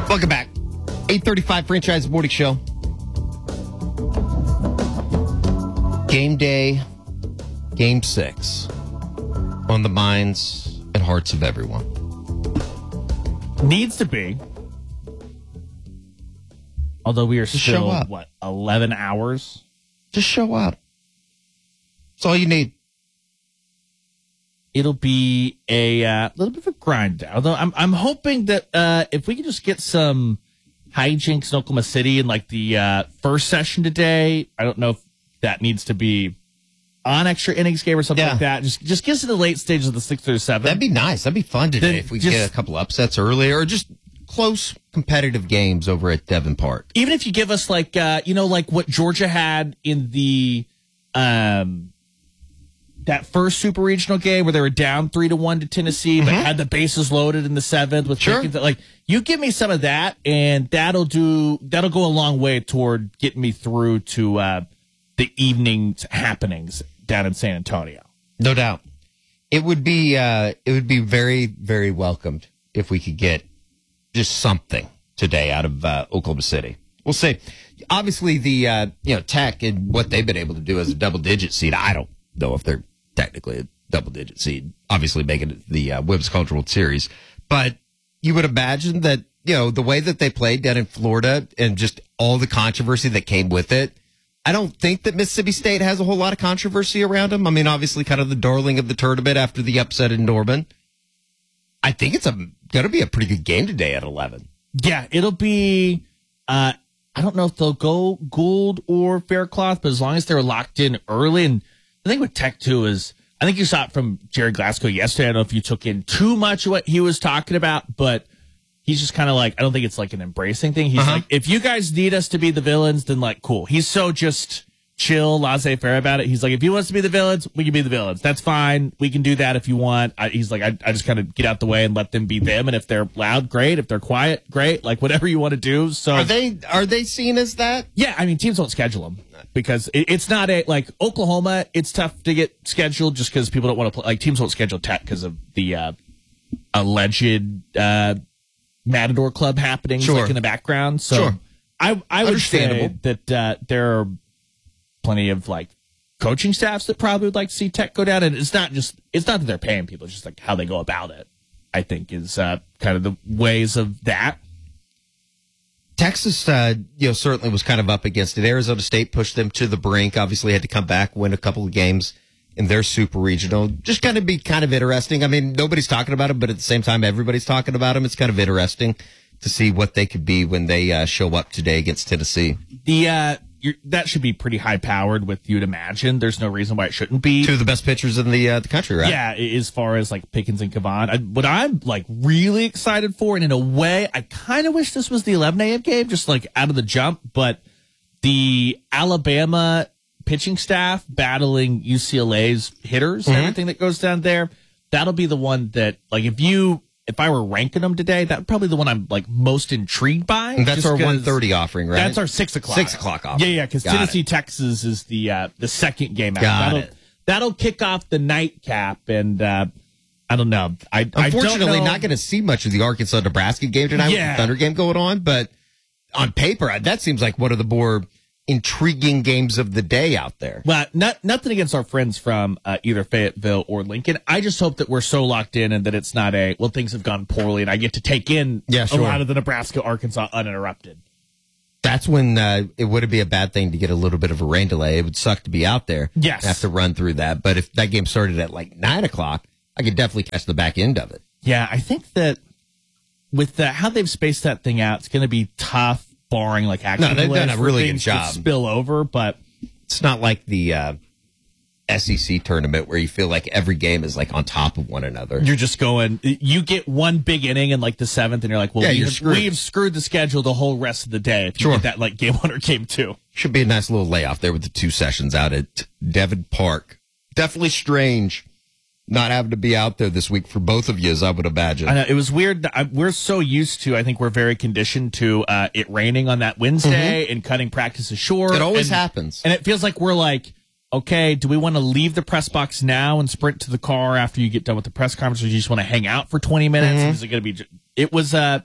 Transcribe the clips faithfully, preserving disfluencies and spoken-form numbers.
Welcome back. eight thirty-five Franchise Morning Show. Game day, game six. On the minds and hearts of everyone. Needs to be. Although we are Just show still, up. what, eleven hours? Just show up. That's all you need. It'll be a uh, little bit of a grind. Although I'm I'm hoping that uh, if we can just get some hijinks in Oklahoma City in like the uh, first session today, I don't know if that needs to be on extra innings game or something Yeah. like that. Just just get us to the late stages of the sixth or seventh. That'd be nice. That'd be fun today Then if we just- get a couple upsets earlier or just close competitive games over at Devon Park. Even if you give us like uh, you know like what Georgia had in the um. that first super regional game where they were down three to one to Tennessee, but Mm-hmm. had the bases loaded in the seventh with Sure. Pickens. Like, you give me some of that, and that'll do. That'll go a long way toward getting me through to uh, the evening happenings down in San Antonio. No doubt. It would be uh, it would be very, very welcomed if we could get just something today out of uh, Oklahoma City. We'll see. Obviously, the uh, you know Tech and what they've been able to do as a double digit seed. I don't know if they're technically a double digit seed. Obviously, making it the uh, Women's College World Series, but you would imagine that you know the way that they played down in Florida and just all the controversy that came with it. I don't think that Mississippi State has a whole lot of controversy around them. I mean, obviously, kind of the darling of the tournament after the upset in Norman. I think it's a going to be a pretty good game today at eleven. Yeah, it'll be. Uh, I don't know if they'll go Gould or Faircloth, but as long as they're locked in early, and the thing with Tech too is, I think you saw it from Jared Glasgow yesterday. I don't know if you took in too much of what he was talking about, but he's just kind of like, I don't think it's like an embracing thing. He's Uh-huh. like, if you guys need us to be the villains, then like, cool. He's so just chill, laissez-faire about it. He's like, if you want us to be the villains, we can be the villains. That's fine. We can do that if you want. I, he's like, I, I just kind of get out the way and let them be them. And if they're loud, great. If they're quiet, great. Like whatever you want to do. So Are they are they seen as that? yeah, I mean, teams don't schedule them because it, it's not a like Oklahoma. It's tough to get scheduled just because people don't want to play. Like teams won't schedule Tech because of the uh, alleged uh, Matador Club happenings Sure. like in the background. So Sure. I I would say Understandable. that uh, there are plenty of like coaching staffs that probably would like to see Tech go down, and it's not just it's not that they're paying people, it's just like how they go about it. I think is uh, kind of the ways of that. Texas, uh, you know, certainly was kind of up against it. Arizona State pushed them to the brink. Obviously, had to come back, win a couple of games in their super regional. Just kind of be kind of interesting. I mean, nobody's talking about them, but at the same time, everybody's talking about them. It's kind of interesting to see what they could be when they uh, show up today against Tennessee. The uh, you're, that should be pretty high powered with you'd imagine. There's no reason why it shouldn't be. Two of the best pitchers in the uh, the country, right? Yeah, as far as like Pickens and Kavan, I, what I'm like really excited for, and in a way, I kind of wish this was the eleven a.m. game, just like out of the jump. But the Alabama pitching staff battling U C L A's hitters, Mm-hmm. everything that goes down there, that'll be the one that, like, if you. If I were ranking them today, that's probably the one I'm like most intrigued by. And that's just our 'cause- one thirty offering, right? That's our six o'clock. Six o'clock offering. Yeah, yeah, because Got Tennessee, it. Texas is the uh, the second game out. Got that'll, it. that'll kick off the nightcap, and uh, I don't know. I Unfortunately, I don't know. not going to see much of the Arkansas-Nebraska game tonight Yeah. with the Thunder game going on, but on paper, that seems like one of the more intriguing games of the day out there. Well, not, nothing against our friends from uh, either Fayetteville or Lincoln. I just hope that we're so locked in and that it's not a, well, things have gone poorly and I get to take in Yeah, a sure. lot of the Nebraska, Arkansas uninterrupted. That's when uh, it wouldn't be a bad thing to get a little bit of a rain delay. It would suck to be out there. Yes. Have to run through that. But if that game started at like nine o'clock, I could definitely catch the back end of it. Yeah, I think that with the, how they've spaced that thing out, it's going to be tough, barring like actual No, they've done delays a for really good things to job. spill over, but It's not like the uh, S E C tournament where you feel like every game is like on top of one another. you're just going, you get one big inning in like the seventh, and you're like, well, Yeah, we you're have, screwed. we've screwed the schedule the whole rest of the day if you Sure. get that like game one or game two. Should be a nice little layoff there with the two sessions out at Devon Park. Definitely strange not having to be out there this week for both of you, as I would imagine. I know it was weird. I, we're so used to. I think we're very conditioned to uh, it raining on that Wednesday and cutting practices short. It always and, happens. and it feels like we're like, okay, do we want to leave the press box now and sprint to the car after you get done with the press conference, or do you just want to hang out for twenty minutes? Mm-hmm. Is it going to be? It was uh,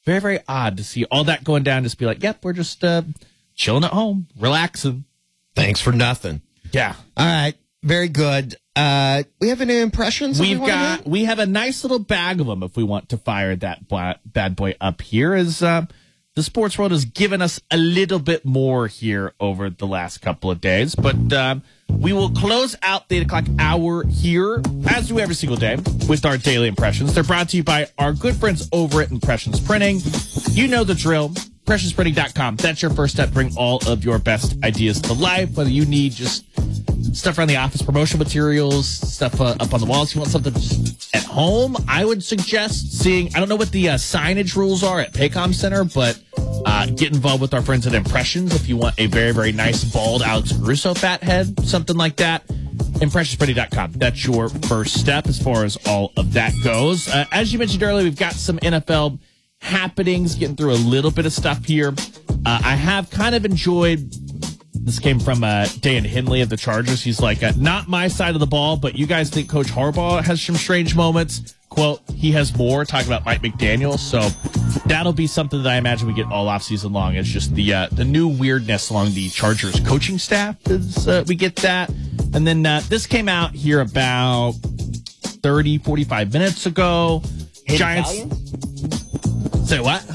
very, very odd to see all that going down. Just be like, yep, we're just uh, chilling at home, relaxing. Thanks for nothing. Yeah. All right. Very good. Uh, we have any impressions? We've we got, we have a nice little bag of them if we want to fire that bla- bad boy up here. As uh, the sports world has given us a little bit more here over the last couple of days. But um, we will close out the eight o'clock hour here, as do every single day, with our daily impressions. They're brought to you by our good friends over at Impressions Printing. You know the drill. impressions printing dot com. That's your first step. Bring all of your best ideas to life, whether you need just stuff around the office, promotional materials, stuff uh, up on the walls. You want something just at home? I would suggest seeing, I don't know what the uh, signage rules are at Paycom Center, but uh, get involved with our friends at Impressions if you want a very, very nice bald Alex Caruso fat head, something like that. impressions printing dot com. That's your first step as far as all of that goes. Uh, as you mentioned earlier, we've got some N F L happenings, getting through a little bit of stuff here. Uh, I have kind of enjoyed, this came from uh, Dan Henley of the Chargers. He's like, uh, not my side of the ball, but you guys think Coach Harbaugh has some strange moments. Quote, he has more, talking about Mike McDaniel. So that'll be something that I imagine we get all offseason long. It's just the uh, the new weirdness along the Chargers coaching staff. Is uh, we get that. And then uh, this came out here about thirty, forty-five minutes ago. Hate Giants. Italians? Say what?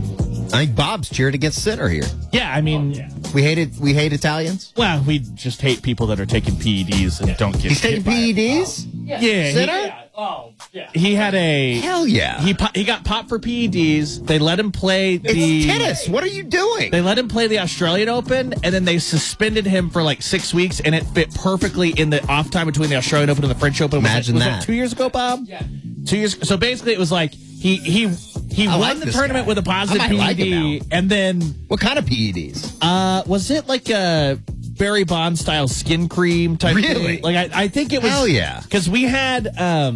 I think Bob's cheered against Sitter here. Yeah, I mean, Oh, yeah. We hate we hate Italians. well, we just hate people that are taking P E Ds and don't get He's taking hit by P E it. Ds. Yeah, he, Sitter? Yeah. Oh, yeah. he had a Hell yeah. he po- he got popped for P E Ds. They let him play it's the tennis. What are you doing? They let him play the Australian Open, and then they suspended him for like six weeks, and it fit perfectly in the off time between the Australian Open and the French Open. Imagine was it, was that. it two years ago, Bob? Yeah. Two years. So basically, it was like he he he I won like the this tournament guy. with a positive I P E might like him D, now. and then What kind of P E Ds? uh, was it like a Barry Bonds style skin cream type Really? thing? Like I, I think it was. Hell yeah. Because we had um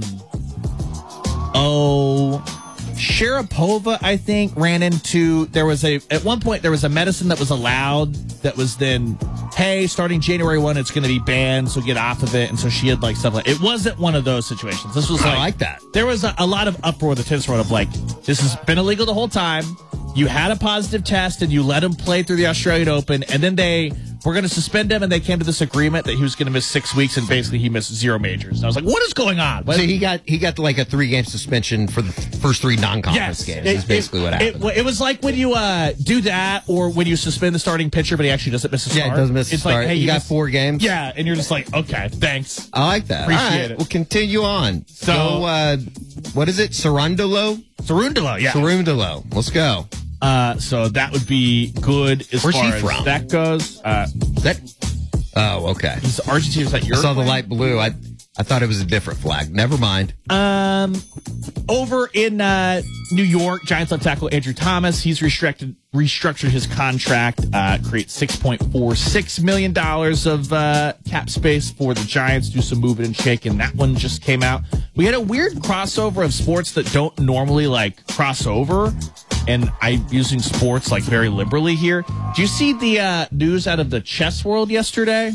oh Sharapova, I think, ran into there was a at one point there was a medicine that was allowed that was then, hey, starting January first it's gonna be banned, so get off of it. And so she had like stuff like it wasn't one of those situations. This was I like, like that. There was a, a lot of uproar in the tennis world of like, this has been illegal the whole time. You had a positive test and you let him play through the Australian Open, and then they were going to suspend him, and they came to this agreement that he was going to miss six weeks, and basically he missed zero majors. And I was like, what is going on? What- So he got he got like a three game suspension for the first three non conference games. Is basically what happened. It, it was like when you uh, do that, or when you suspend the starting pitcher, but he actually doesn't miss a start. Yeah, it doesn't miss a it's start. Like, hey, you got missed- four games. Yeah, and you're just like, okay, thanks. I like that. Appreciate All right, it. We'll continue on. So- So, uh, what is it? Sarundolo? Cerundolo, yeah. Sarundolo. Let's go. Uh, so that would be good as Where's far he as from? that goes. Uh, Is that? Oh, okay. he's Argentina. Is that I Uruguay? saw the light blue. I I thought it was a different flag. Never mind. Um, over in uh, New York, Giants left tackle Andrew Thomas. He's restricted, restructured his contract, uh, create six point four six million dollars of uh, cap space for the Giants. Do some moving and shaking. That one just came out. We had a weird crossover of sports that don't normally like cross over, and I'm using sports like very liberally here. Do you see the uh, news out of the chess world yesterday?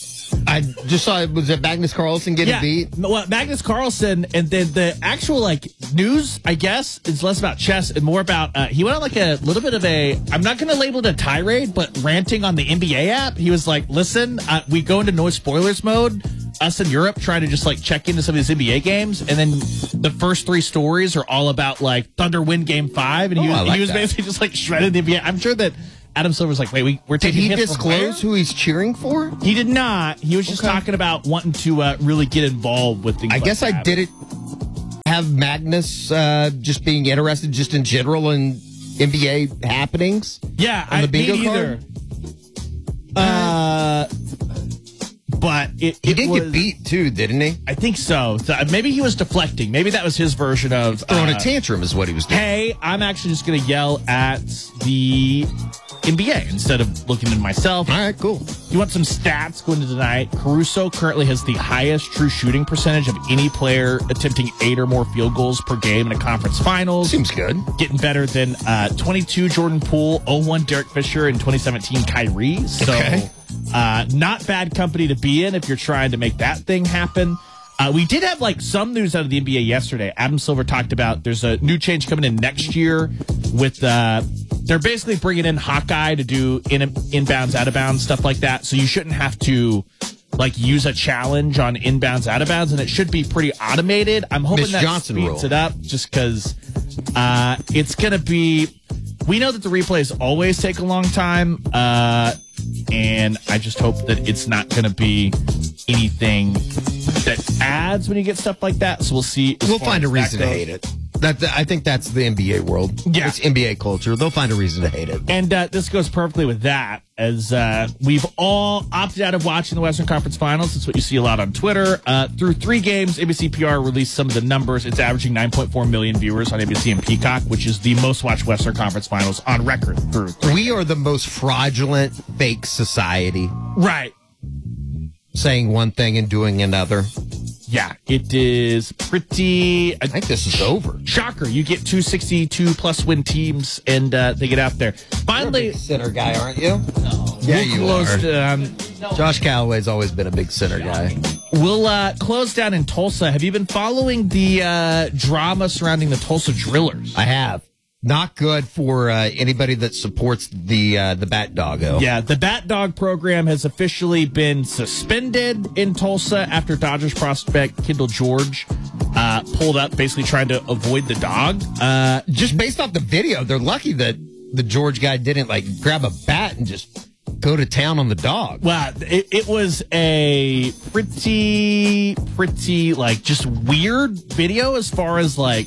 I just saw it was it Magnus Carlsen getting beat. Well, Magnus Carlsen, and then the actual like news, I guess, is less about chess and more about uh, he went on like a little bit of a, I'm not going to label it a tirade, but ranting on the N B A app. He was like, listen, uh, we go into no spoilers mode. Us in Europe trying to just like check into some of these N B A games, and then the first three stories are all about like Thunder win Game Five, and he Oh, was, I like he was that. basically just like shredding the N B A. I'm sure that Adam Silver's like, wait, we, we're Did taking he hits from where? disclose who he's cheering for? He did not. He was just Okay. talking about wanting to uh, really get involved with things. I like guess I that. didn't have Magnus uh, just being interested just in general in N B A happenings. Yeah, on I the bingo me neither. Uh, but it, He it did was, get beat too, didn't he? I think so. So, uh, maybe he was deflecting. Maybe that was his version of Throwing uh, a tantrum is what he was doing. hey, I'm actually just going to yell at the N B A instead of looking at myself. All right, cool. You want some stats going into tonight? Caruso currently has the highest true shooting percentage of any player attempting eight or more field goals per game in a conference finals. Seems good. Getting better than uh, twenty-two Jordan Poole, oh one Derek Fisher, and twenty seventeen Kyrie. So Okay. uh, not bad company to be in if you're trying to make that thing happen. Uh, we did have like some news out of the N B A yesterday. Adam Silver talked about there's a new change coming in next year with uh, they're basically bringing in Hawkeye to do in inbounds, out of bounds stuff like that. So you shouldn't have to like use a challenge on inbounds, out of bounds, and it should be pretty automated. I'm hoping Mitch that Johnson speeds rule. it up, just because uh, it's gonna be. We know that the replays always take a long time, uh, and I just hope that it's not going to be anything that adds when you get stuff like that. So we'll see. as We'll far find a as that reason to goes. hate it. That, that- I think that's the N B A world. Yeah. It's N B A culture. They'll find a reason to hate it. And uh, this goes perfectly with that, as uh, we've all opted out of watching the Western Conference Finals. That's what you see a lot on Twitter. Uh, through three games, A B C P R released some of the numbers. It's averaging nine point four million viewers on A B C and Peacock, which is the most watched Western Conference Finals on record. Through three. We are the most fraudulent, fake society, Right. saying one thing and doing another. Yeah, it is pretty. I think this is over. Shocker. You get two sixty-two plus win teams, and uh, they get out there. Finally, center guy, aren't you? No. Yeah, we'll you close, are. Um, Josh Callaway's always been a big center guy. we'll uh, close down in Tulsa. Have you been following the uh, drama surrounding the Tulsa Drillers? I have. Not good for uh, anybody that supports the uh, the Bat Doggo. Yeah, the Bat Dog program has officially been suspended in Tulsa after Dodgers prospect Kendall George uh, pulled up, basically trying to avoid the dog. Uh, Just based off the video, they're lucky that the George guy didn't like grab a bat and just go to town on the dog. Well, it, it was a pretty, pretty, like, just weird video as far as, like,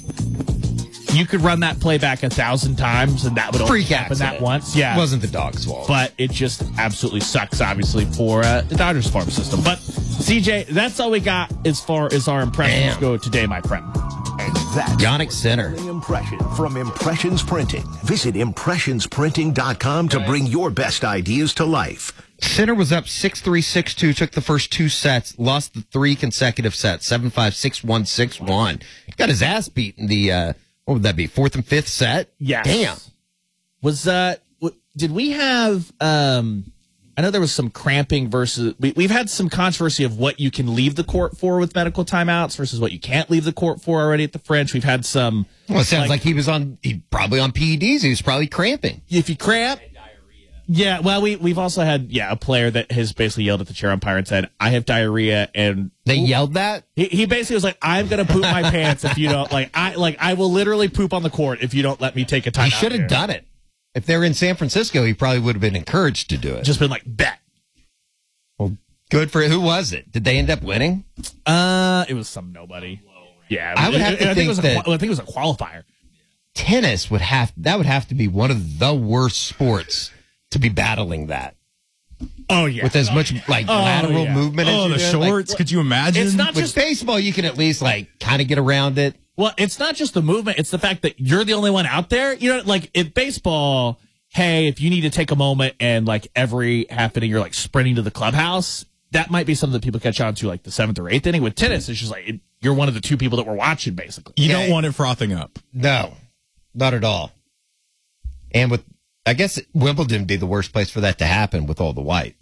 you could run that play back a thousand times and that would only Freak happen accident. that once. Yeah. It wasn't the dog's fault. But it just absolutely sucks, obviously, for uh, the Dodgers farm system. But, C J, that's all we got as far as our impressions Damn. go today, my friend. And that's Yonic Center. the impression from Impressions Printing. Visit impressions printing dot com to bring your best ideas to life. Center was up six three, six two, took the first two sets, lost the three consecutive sets, seven five, six one, six one. Got his ass beat in the, uh, what would that be, fourth and fifth set? Yes. Damn. Was, uh, w- did we have, um, I know there was some cramping versus, we, we've had some controversy of what you can leave the court for with medical timeouts versus what you can't leave the court for already at the French. We've had some. Well, it sounds like, he was on, he probably on P E Ds. He was probably cramping. If you cramp. Yeah, well, we, we've also had, yeah, a player that has basically yelled at the chair umpire and said, I have diarrhea. And They yelled that? he, he basically was like, I'm going to poop my pants if you don't, like, I, like, I will literally poop on the court if you don't let me take a timeout. He should have here. done it. If they were in San Francisco, he probably would have been encouraged to do it. Just been like, bet. Well, good for who was it? Did they end up winning? Uh, it was some nobody. Yeah, I would have to I think it was a, that- qua- I think it was a qualifier. Tennis would have, that would have to be one of the worst sports to be battling that. Oh yeah, With as much like Oh, lateral yeah. movement as Oh, you the do. Like, shorts. Could you imagine? it's not with just baseball, you can at least like kind of get around it. well, it's not just the movement. It's the fact that you're the only one out there. You know, like in baseball, hey, if you need to take a moment and like every half inning you're like sprinting to the clubhouse, that might be something that people catch on to like the seventh or eighth inning. With tennis, it's just like it, you're one of the two people that we're watching, basically. you Yeah. don't want it frothing up. No, not at all. And with, I guess Wimbledon would be the worst place for that to happen with all the white.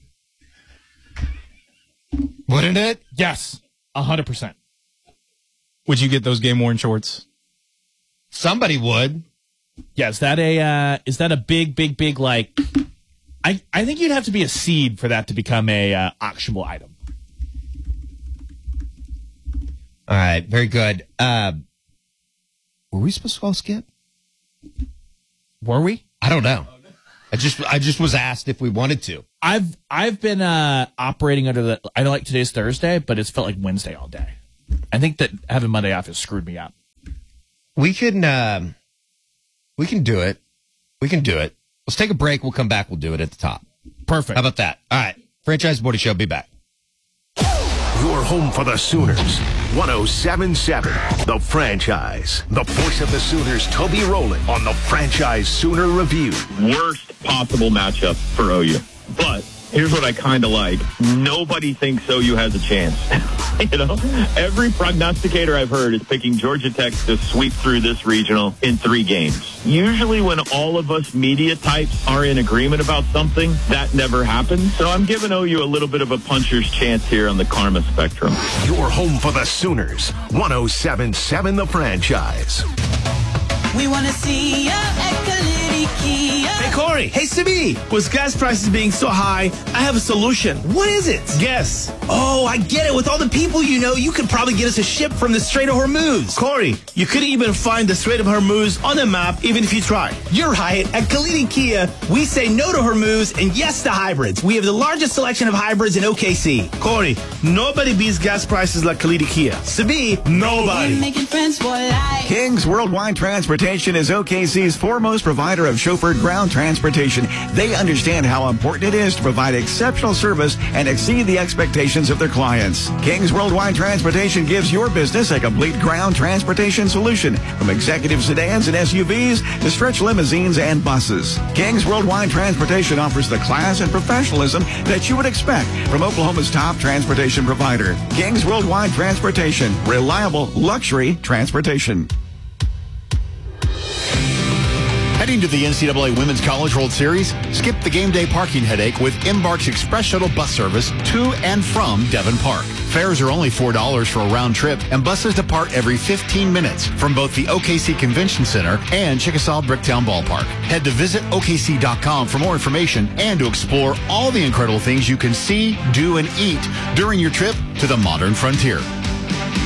Wouldn't it? Yes, a hundred percent. Would you get those game worn shorts? Somebody would. Yeah, is that a uh, is that a big, big, big like? I I think you'd have to be a seed for that to become a uh, auctionable item. All right, very good. Uh, were we supposed to call Skip? Were we? I don't know. I just I just was asked if we wanted to. I've I've been uh, operating under the. I know like today's Thursday, but it's felt like Wednesday all day. I think that having Monday off has screwed me up. We can um, we can do it. We can do it. Let's take a break. We'll come back. We'll do it at the top. Perfect. How about that? All right. Franchise Morty Show. Be back. Your home for the Sooners. one oh seven point seven, The Franchise. The voice of the Sooners, Toby Rowland, on the Franchise Sooner Review. Worst possible matchup for O U. But here's what I kind of like. Nobody thinks O U has a chance. You know, every prognosticator I've heard is picking Georgia Tech to sweep through this regional in three games. Usually when all of us media types are in agreement about something, that never happens. So I'm giving O U a little bit of a puncher's chance here on the karma spectrum. Your home for the Sooners. one oh seven point seven, The Franchise. We want to see ya at Corey, hey, Simi. With gas prices being so high, I have a solution. What is it? Guess. Oh, I get it. With all the people you know, you could probably get us a ship from the Strait of Hormuz. Corey, you couldn't even find the Strait of Hormuz on a map, even if you tried. You're right. At Kalidi Kia, we say no to Hormuz and yes to hybrids. We have the largest selection of hybrids in O K C. Corey, nobody beats gas prices like Kalidi Kia. Simi, nobody. Making friends for life. King's Worldwide Transportation is O K C's foremost provider of chauffeured ground transportation. They understand how important it is to provide exceptional service and exceed the expectations of their clients. King's Worldwide Transportation gives your business a complete ground transportation solution, from executive sedans and S U Vs to stretch limousines and buses. King's Worldwide Transportation offers the class and professionalism that you would expect from Oklahoma's top transportation provider. King's Worldwide Transportation, reliable luxury transportation. Heading to the N C double A Women's College World Series? Skip the game day parking headache with Embark's Express Shuttle bus service to and from Devon Park. Fares are only four dollars for a round trip, and buses depart every fifteen minutes from both the O K C Convention Center and Chickasaw Bricktown Ballpark. Head to visit O K C dot com for more information and to explore all the incredible things you can see, do, and eat during your trip to the modern frontier.